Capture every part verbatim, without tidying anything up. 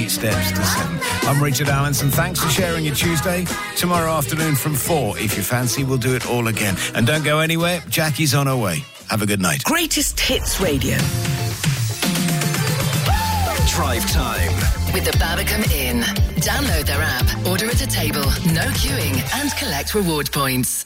eight steps to seven. I'm Richard Allenson. Thanks for sharing your Tuesday. Tomorrow afternoon from four, if you fancy, we'll do it all again. And don't go anywhere. Jackie's on her way. Have a good night. Greatest Hits Radio. Drive Time with the Barbican Inn. Download their app, order at a table, no queuing, and collect reward points.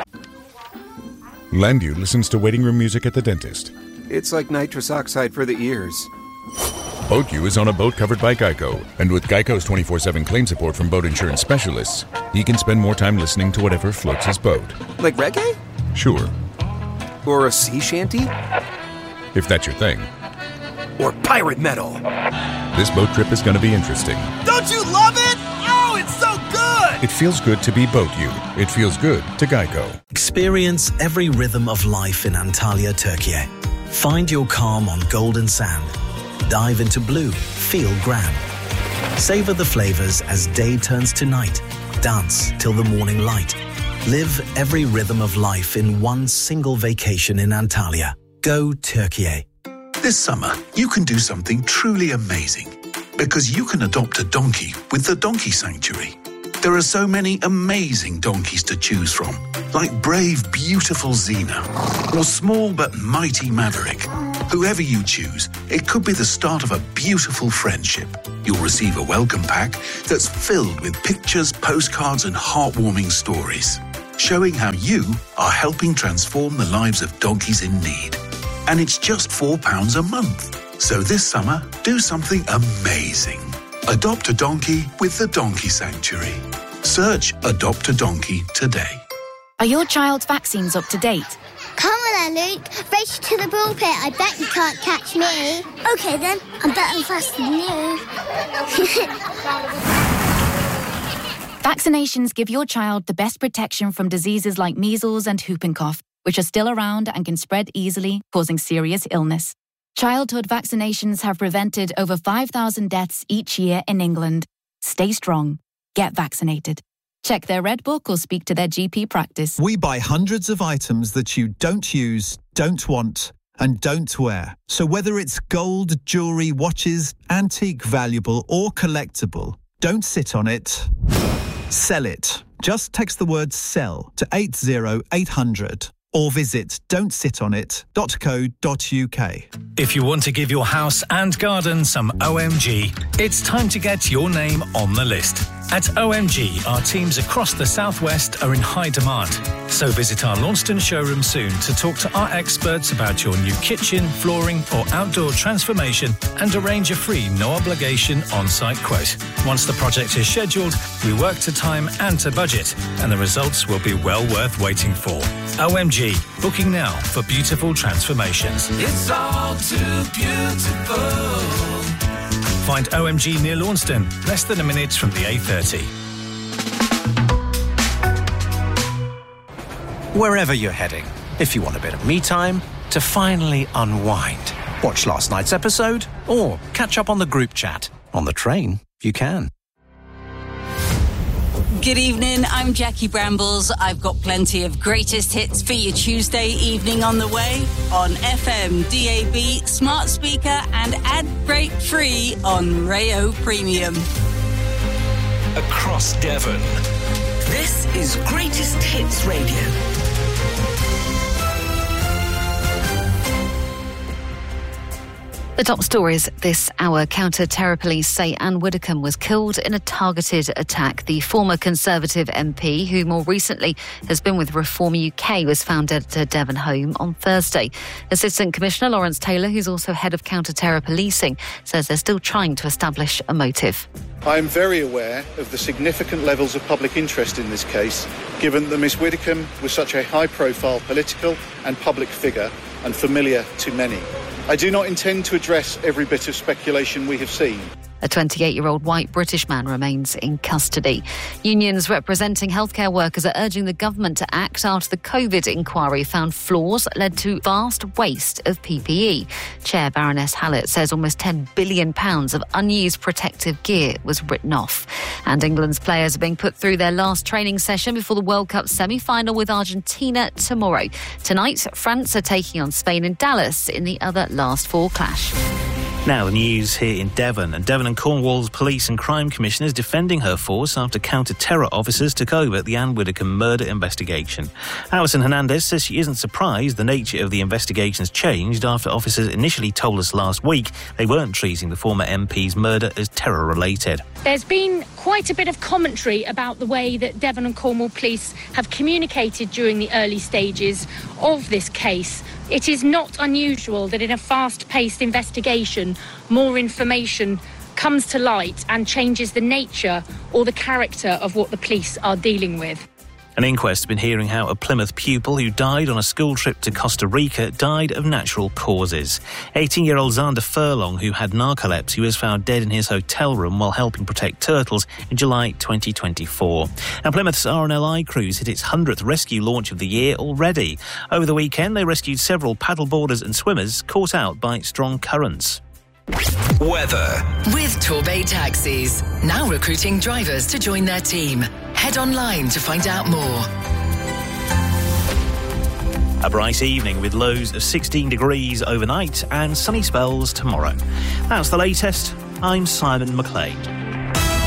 Landu listens to waiting room music at the dentist. It's like nitrous oxide for the ears. BoatU is on a boat covered by Geico, and with Geico's twenty-four seven claim support from boat insurance specialists, he can spend more time listening to whatever floats his boat. Like reggae? Sure. Or a sea shanty? If that's your thing. Or pirate metal. This boat trip is going to be interesting. Don't you love it? Oh, it's so good! It feels good to be BoatU. It feels good to Geico. Experience every rhythm of life in Antalya, Turkey. Find your calm on golden sand. Dive into blue. Feel grand. Savor the flavors as day turns to night. Dance till the morning light. Live every rhythm of life in one single vacation in Antalya. Go Turkey. This summer, you can do something truly amazing because you can adopt a donkey with the Donkey Sanctuary. There are so many amazing donkeys to choose from, like brave, beautiful Xena or small but mighty Maverick. Whoever you choose, it could be the start of a beautiful friendship. You'll receive a welcome pack that's filled with pictures, postcards, and heartwarming stories, showing how you are helping transform the lives of donkeys in need. And it's just four pounds a month. So this summer, do something amazing. Adopt a donkey with the Donkey Sanctuary. Search Adopt a Donkey today. Are your child's vaccines up to date? Come on then, Luke. Race to the ball pit. I bet you can't catch me. OK then, I'm better and faster than you. Vaccinations give your child the best protection from diseases like measles and whooping cough, which are still around and can spread easily, causing serious illness. Childhood vaccinations have prevented over five thousand deaths each year in England. Stay strong. Get vaccinated. Check their Red Book or speak to their G P practice. We buy hundreds of items that you don't use, don't want, and don't wear. So whether it's gold, jewellery, watches, antique, valuable, or collectible, don't sit on it. Sell it. Just text the word SELL to eight zero eight hundred. Or visit don't sit on it dot co dot uk. If you want to give your house and garden some O M G, it's time to get your name on the list. At O M G, our teams across the southwest are in high demand. So visit our Launceston showroom soon to talk to our experts about your new kitchen, flooring or outdoor transformation and arrange a free, no-obligation on-site quote. Once the project is scheduled, we work to time and to budget, and the results will be well worth waiting for. O M G, booking now for beautiful transformations. It's all too beautiful. Find O M G near Launceston, less than a minute from the A thirty. Wherever you're heading, if you want a bit of me time to finally unwind, watch last night's episode, or catch up on the group chat. On the train, you can. Good evening, I'm Jackie Brambles. I've got plenty of greatest hits for your Tuesday evening on the way on F M, D A B, smart speaker and ad break free on Rayo Premium. across Devon. This is Greatest Hits Radio. The top stories this hour. Counter-terror police say Anne Widdecombe was killed in a targeted attack. The former Conservative M P, who more recently has been with Reform U K, was found dead at her Devon home on Thursday. Assistant Commissioner Lawrence Taylor, who's also head of counter-terror policing, says they're still trying to establish a motive. I am very aware of the significant levels of public interest in this case, given that Miss Widdecombe was such a high-profile political and public figure and familiar to many. I do not intend to address every bit of speculation we have seen. A twenty-eight-year-old white British man remains in custody. Unions representing healthcare workers are urging the government to act after the COVID inquiry found flaws that led to vast waste of P P E. Chair Baroness Hallett says almost ten billion pounds of unused protective gear was written off. And England's players are being put through their last training session before the World Cup semi-final with Argentina tomorrow. Tonight, France are taking on Spain in Dallas in the other last four clash. Now, the news here in Devon. And Devon and Cornwall's Police and Crime Commissioner is defending her force after counter-terror officers took over the Anne Widdecombe murder investigation. Alison Hernandez says she isn't surprised the nature of the investigations changed after officers initially told us last week they weren't treating the former M P's murder as terror-related. There's been quite a bit of commentary about the way that Devon and Cornwall Police have communicated during the early stages of this case. It is not unusual that in a fast-paced investigation, more information comes to light and changes the nature or the character of what the police are dealing with. An inquest has been hearing how a Plymouth pupil who died on a school trip to Costa Rica died of natural causes. eighteen-year-old Xander Furlong, who had narcolepsy, was found dead in his hotel room while helping protect turtles in July twenty twenty-four. And Plymouth's R N L I cruise hit its hundredth rescue launch of the year already. Over the weekend, they rescued several paddleboarders and swimmers caught out by strong currents. Weather. With Torbay Taxis. Now recruiting drivers to join their team. Head online to find out more. A bright evening with lows of sixteen degrees overnight and sunny spells tomorrow. That's the latest. I'm Simon McLean.